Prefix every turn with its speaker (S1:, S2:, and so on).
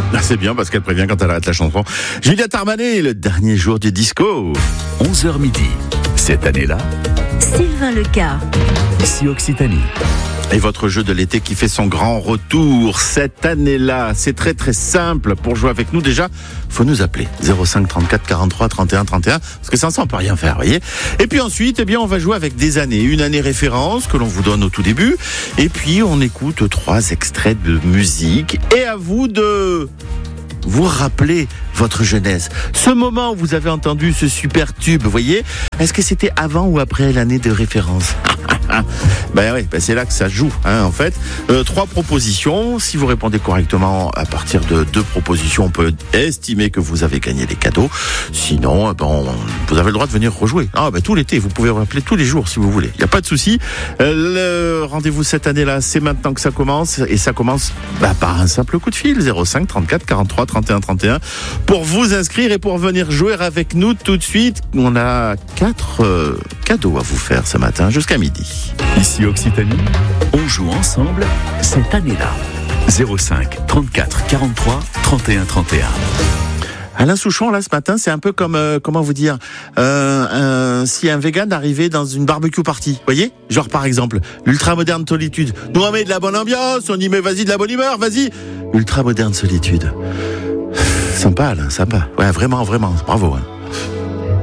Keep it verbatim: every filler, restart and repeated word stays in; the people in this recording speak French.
S1: Ah, c'est bien parce qu'elle prévient quand elle arrête la chanson. Juliette Armanet, le dernier jour du disco.
S2: onze heures midi. Cette année-là,
S3: Sylvain Lecas.
S2: ici Occitanie.
S1: Et votre jeu de l'été qui fait son grand retour cette année-là, c'est très très simple. Pour jouer avec nous déjà, faut nous appeler zéro cinq trente-quatre quarante-trois trente et un trente et un parce que sans ça on peut rien faire, voyez. Et puis ensuite, eh bien on va jouer avec des années, une année référence que l'on vous donne au tout début, et puis on écoute trois extraits de musique et à vous de vous rappeler votre jeunesse. Ce moment où vous avez entendu ce super tube, vous voyez, est-ce que c'était avant ou après l'année de référence? Ben oui, ben c'est là que ça joue, hein, en fait. Euh, trois propositions. Si vous répondez correctement à partir de deux propositions, on peut estimer que vous avez gagné des cadeaux. Sinon, bon, vous avez le droit de venir rejouer. Ah, ben tout l'été, vous pouvez rappeler tous les jours si vous voulez. Il n'y a pas de souci. Euh, le rendez-vous cette année-là, c'est maintenant que ça commence, et ça commence bah, par un simple coup de fil zéro cinq trente-quatre quarante-trois trente et un trente et un pour vous inscrire et pour venir jouer avec nous tout de suite. On a quatre euh, cadeaux à vous faire ce matin jusqu'à midi.
S2: Ici Occitanie, on joue ensemble cette année-là. zéro cinq trente-quatre quarante-trois trente et un trente et un.
S1: Alain Souchon, là, ce matin, c'est un peu comme, euh, comment vous dire, euh, euh, si un vegan arrivait dans une barbecue party, vous voyez? Genre, par exemple, l'ultra moderne solitude. Nous, on met de la bonne ambiance, on y met, vas-y, de la bonne humeur, vas-y. Ultra moderne solitude. Sympa, Alain, sympa. Ouais, vraiment, vraiment, bravo, hein.